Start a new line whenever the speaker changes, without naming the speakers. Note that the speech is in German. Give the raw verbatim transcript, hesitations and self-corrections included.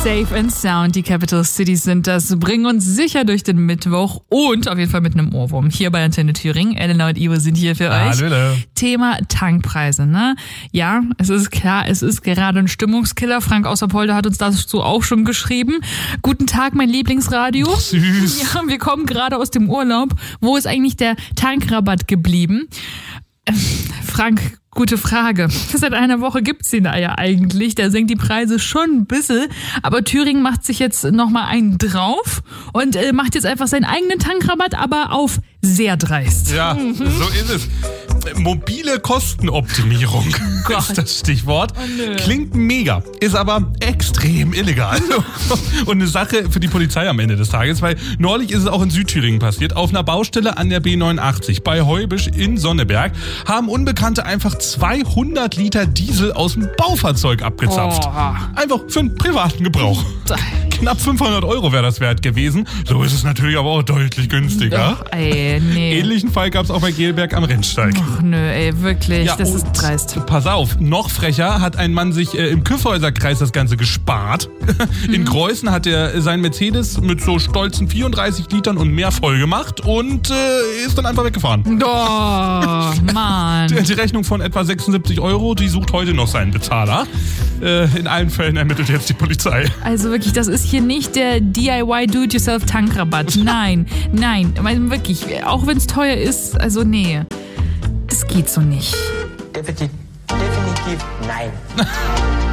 Safe and Sound, die Capital Cities sind das, bringen uns sicher durch den Mittwoch und auf jeden Fall mit einem Ohrwurm. Hier bei Antenne Thüringen, Elena und Ivo sind hier für euch.
Hallo.
Thema Tankpreise, ne? Ja, es ist klar, es ist gerade ein Stimmungskiller. Frank Außerpolder hat uns dazu auch schon geschrieben. Guten Tag, mein Lieblingsradio.
Ach, süß.
Ja, wir kommen gerade aus dem Urlaub. Wo ist eigentlich der Tankrabatt geblieben? Äh, Frank, gute Frage. Seit einer Woche gibt's den da ja eigentlich. Der senkt die Preise schon ein bisschen. Aber Thüringen macht sich jetzt nochmal einen drauf und äh, macht jetzt einfach seinen eigenen Tankrabatt, aber auf sehr dreist.
Ja,
mhm.
so ist es. Mobile Kostenoptimierung
Gott.
ist das Stichwort.
Oh, nö.
Klingt mega, ist aber extrem illegal. Und eine Sache für die Polizei am Ende des Tages, weil neulich ist es auch in Südthüringen passiert. Auf einer Baustelle an der B neunundachtzig bei Heubisch in Sonneberg haben Unbekannte einfach zweihundert Liter Diesel aus dem Baufahrzeug abgezapft.
Oh.
Einfach für einen privaten Gebrauch. Knapp fünfhundert Euro wäre das wert gewesen. So ist es natürlich aber auch deutlich günstiger.
Ach, ey, nee.
Ähnlichen Fall gab es auch bei Gelberg am Rennsteig.
Ach nö, ey, wirklich,
Ja,
das
und
ist dreist.
Pass auf, noch frecher hat ein Mann sich äh, im Kyffhäuserkreis das Ganze gespart. In
Mhm.
Greußen hat er sein Mercedes mit so stolzen vierunddreißig Litern und mehr voll gemacht und äh, ist dann einfach weggefahren.
Oh, Mann.
Die, die Rechnung von etwa sechsundsiebzig Euro, die sucht heute noch seinen Bezahler. Äh, in allen Fällen ermittelt jetzt die Polizei.
Also wirklich, das ist hier nicht der D I Y Do-it-yourself-Tankrabatt. Nein, nein, ich meine wirklich, auch wenn es teuer ist, also nee, das geht so nicht.
Definitiv, definitiv nein.